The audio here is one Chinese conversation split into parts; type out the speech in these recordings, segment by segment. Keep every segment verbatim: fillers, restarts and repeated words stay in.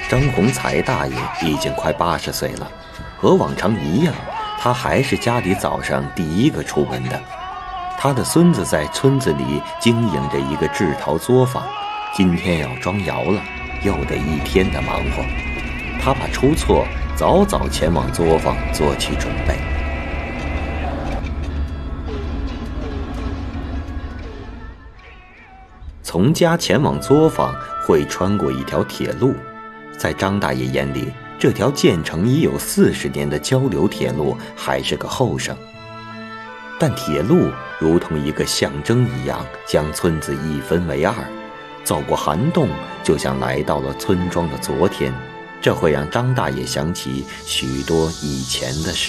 张洪才大爷已经快八十岁了，和往常一样，他还是家里早上第一个出门的。他的孙子在村子里经营着一个制陶作坊，今天要装窑了，又得一天的忙活。他怕出错，早早前往作坊做起准备。从家前往作坊会穿过一条铁路，在张大爷眼里，这条建成已有四十年的交流铁路还是个后生。但铁路如同一个象征一样，将村子一分为二，走过涵洞，就像来到了村庄的昨天。这会让张大爷想起许多以前的事。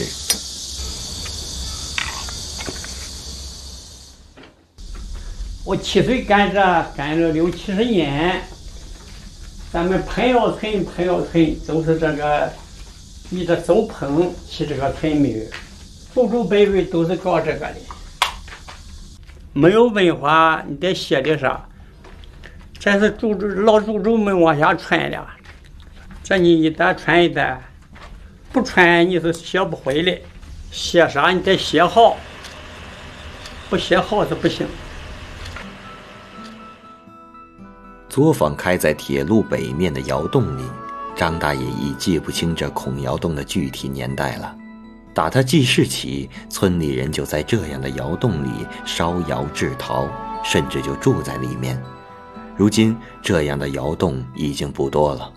我七岁干这干了六七十年，咱们彭窑村彭窑村都是这个以这手捧起这个村名，祖祖辈辈都是搞这个的。没有文化，你得写的啥？这是祖祖老祖宗们往下传的，这你一代传一代，不传你是学不会的。写啥你得写好，不写好是不行。 作坊开在铁路北面的窑洞里，张大爷已记不清这孔窑洞的具体年代了。打他记事起，村里人就在这样的窑洞里烧窑制陶，甚至就住在里面。如今这样的窑洞已经不多了。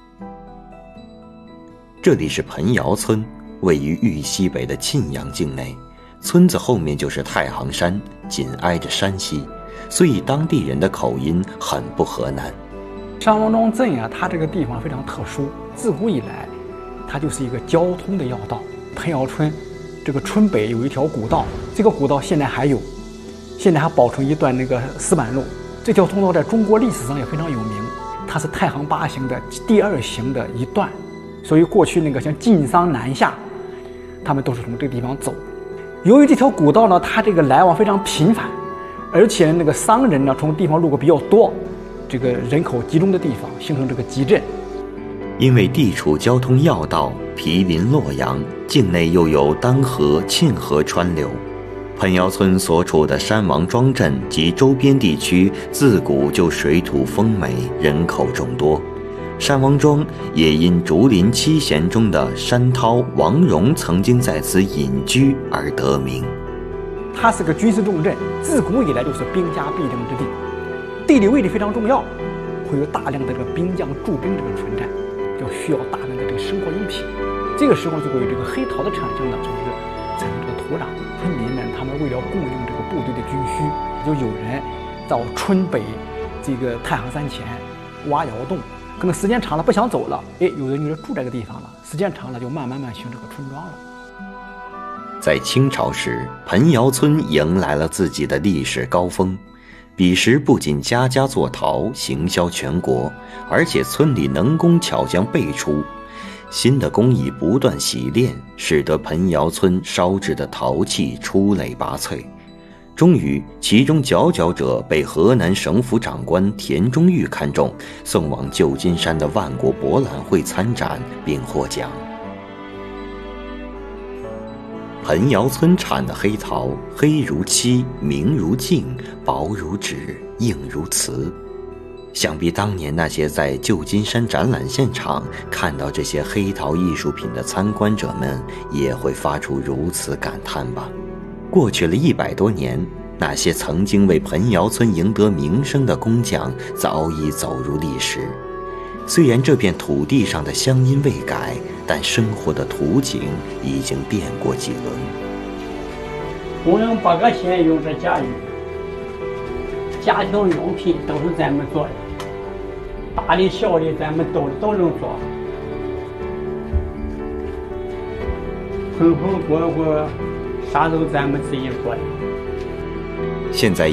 这里是彭窑村，位于豫西北的沁阳境内，村子后面就是太行山，紧挨着山西，所以当地人的口音很不河南。 上王庄镇啊，它这个地方非常特殊，自古以来它就是一个交通的要道。彭窑村这个村北有一条古道，这个古道现在还有，现在还保存一段那个石板路。这条通道在中国历史上也非常有名，它是太行八行的第二行的一段，所以过去那个像晋商南下，他们都是从这个地方走。由于这条古道呢，它这个来往非常频繁，而且那个商人呢从地方路过比较多，这个人口集中的地方形成这个集镇。 因为地处交通要道，毗邻洛阳，境内又有丹河、沁河川流，彭窑村所处的山王庄镇及周边地区自古就水土丰美，人口众多。山王庄也因竹林七贤中的山涛、王戎曾经在此隐居而得名。 它是个军事重镇，自古以来就是兵家必争之地，地理位置非常重要，会有大量的这个兵将驻兵这个存在，就需要大量的这个生活用品。这个时候就会有这个黑陶的产生呢，就是产生这个土壤。村民们他们为了供应这个部队的军需，就有人到村北这个太行山前挖窑洞，可能时间长了不想走了，哎，有人就住这个地方了，时间长了就慢慢慢形成这个村庄了。 在清朝时，彭窑村迎来了自己的历史高峰。彼时不仅家家做陶，行销全国，而且村里能工巧匠辈出。新的工艺不断洗炼，使得彭窑村烧制的陶器出类拔萃。终于，其中佼佼者被河南省府长官田中玉看中，送往旧金山的万国博览会参展并获奖。彭窑村产的黑陶，黑如漆，明如镜，薄如纸，硬如瓷。想必当年那些在旧金山展览现场看到这些黑陶艺术品的参观者们，也会发出如此感叹吧。过去了一百多年，那些曾经为彭窑村赢得名声的工匠早已走入历史。虽然这片土地上的乡音未改，但生活的图景已经变过几轮。 工人八个县用这家具，家庭用品都是咱们做的，大的小的咱们都都能做。盆盆锅锅啥都咱们自己做的。 现在